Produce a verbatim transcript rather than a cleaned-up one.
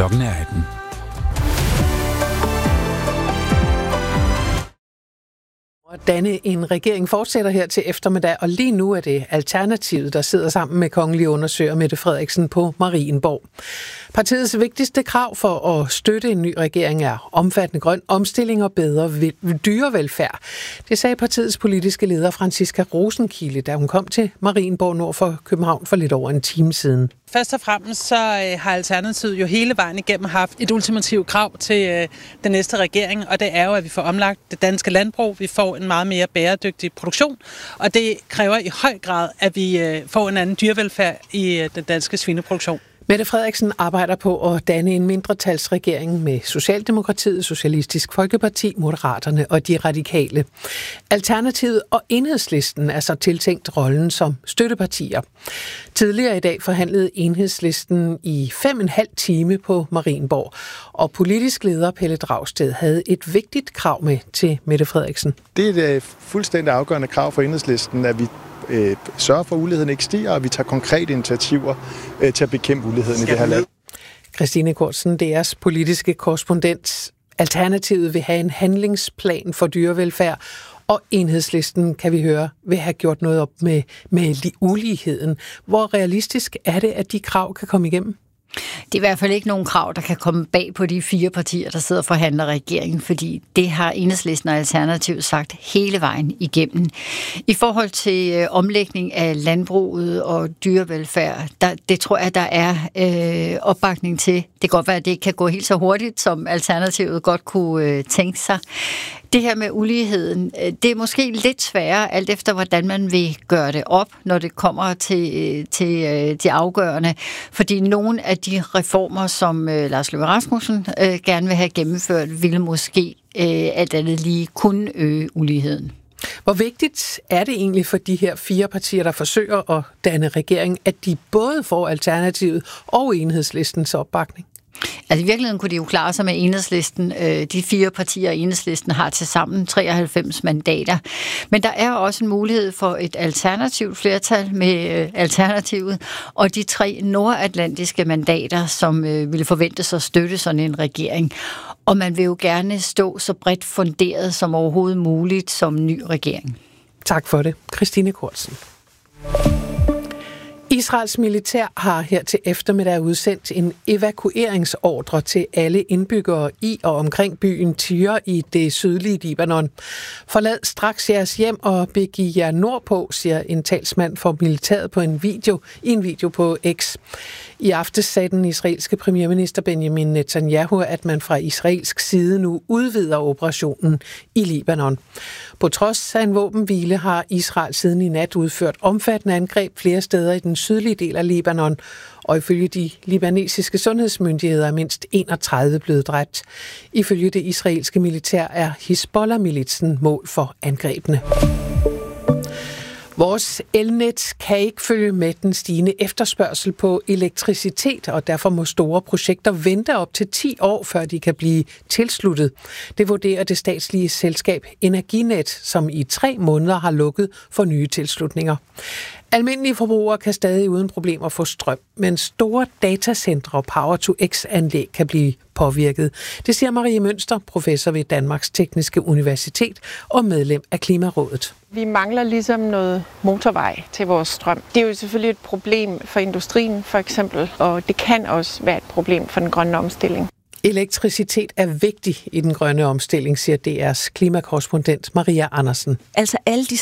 Klokken er atten. At danne en regering fortsætter her til eftermiddag, og lige nu er det Alternativet, der sidder sammen med kongelig undersøger Mette Frederiksen på Marienborg. Partiets vigtigste krav for at støtte en ny regering er omfattende grøn omstilling og bedre dyrevelfærd. Det sagde partiets politiske leder Franciska Rosenkilde, da hun kom til Marienborg nord for København for lidt over en time siden. Først og fremmest så har Alternativet jo hele vejen igennem haft et ultimativt krav til øh, den næste regering, og det er jo, at vi får omlagt det danske landbrug, vi får en meget mere bæredygtig produktion, og det kræver i høj grad, at vi øh, får en anden dyrevelfærd i øh, den danske svineproduktion. Mette Frederiksen arbejder på at danne en mindretalsregering med Socialdemokratiet, Socialistisk Folkeparti, Moderaterne og de radikale. Alternativet og Enhedslisten er så tiltænkt rollen som støttepartier. Tidligere i dag forhandlede Enhedslisten i fem og en halv time på Marienborg, og politisk leder Pelle Dragsted havde et vigtigt krav med til Mette Frederiksen. Det er et fuldstændig afgørende krav for Enhedslisten, at vi øh, sørger for, at uligheden ikke stiger, og vi tager konkrete initiativer øh, til at bekæmpe uligheden i det her land. Christine Kortsen, D R's politiske korrespondent. Alternativet vil have en handlingsplan for dyrevelfærd, og Enhedslisten, kan vi høre, vil have gjort noget op med, med uligheden. Hvor realistisk er det, at de krav kan komme igennem? Det er i hvert fald ikke nogen krav, der kan komme bag på de fire partier, der sidder og forhandler regeringen, fordi det har Enhedslisten og Alternativet sagt hele vejen igennem. I forhold til øh, omlægning af landbruget og dyrevelfærd, der, det tror jeg, der er øh, opbakning til. Det kan godt være, at det ikke kan gå helt så hurtigt, som Alternativet godt kunne øh, tænke sig. Det her med uligheden, det er måske lidt sværere, alt efter hvordan man vil gøre det op, når det kommer til, til de afgørende. Fordi nogle af de reformer, som Lars Løkke Rasmussen gerne vil have gennemført, ville måske alt andet lige kunne øge uligheden. Hvor vigtigt er det egentlig for de her fire partier, der forsøger at danne regering, at de både får Alternativet og Enhedslistens opbakning? Altså i virkeligheden kunne de jo klare sig med Enhedslisten. De fire partier i Enhedslisten har til sammen treoghalvfems mandater. Men der er også en mulighed for et alternativt flertal med Alternativet, og de tre nordatlantiske mandater, som ville forventes at støtte sådan en regering. Og man vil jo gerne stå så bredt funderet som overhovedet muligt som ny regering. Tak for det, Christine Kortsen. Israels militær har her til eftermiddag udsendt en evakueringsordre til alle indbyggere i og omkring byen Tyre i det sydlige Libanon. Forlad straks jeres hjem og begiv jer nordpå, siger en talsmand for militæret på en video i en video på X. I aftes sagde den israelske premierminister Benjamin Netanyahu, at man fra israelsk side nu udvider operationen i Libanon. På trods af en våbenhvile har Israel siden i nat udført omfattende angreb flere steder i den sydlige del af Libanon, og ifølge de libanesiske sundhedsmyndigheder er mindst enogtredive blevet dræbt. Ifølge det israelske militær er Hizbollah-militsen mål for angrebene. Vores elnet kan ikke følge med den stigende efterspørgsel på elektricitet, og derfor må store projekter vente op til ti år, før de kan blive tilsluttet. Det vurderer det statslige selskab Energinet, som i tre måneder har lukket for nye tilslutninger. Almindelige forbrugere kan stadig uden problemer få strøm, men store datacentre og Power-to-X-anlæg kan blive påvirket. Det siger Marie Mønster, professor ved Danmarks Tekniske Universitet og medlem af Klimarådet. Vi mangler ligesom noget motorvej til vores strøm. Det er jo selvfølgelig et problem for industrien for eksempel, og det kan også være et problem for den grønne omstilling. Elektricitet er vigtig i den grønne omstilling, siger D R's klimakorrespondent Maria Andersen. Altså alle de